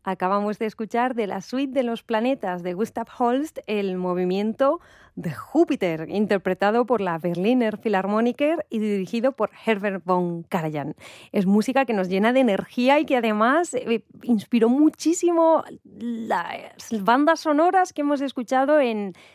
Acabamos de escuchar de la Suite de los Planetas de Gustav Holst el movimiento de Júpiter, interpretado por la Berliner Philharmoniker y dirigido por Herbert von Karajan. Es música que nos llena de energía y que además inspiró muchísimo las bandas sonoras que hemos escuchado en